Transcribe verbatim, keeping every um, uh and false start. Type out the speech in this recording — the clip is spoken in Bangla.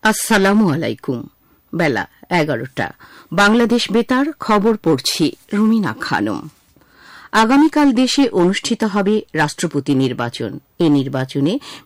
আসসালামু আলাইকুম। বেলা এগারোটা। বাংলাদেশ বেতার খবর পড়ছি রুমিনা খানম। আগামীকাল দেশে অনুষ্ঠিত হবে রাষ্ট্রপতি নির্বাচন। এ নির্বাচনে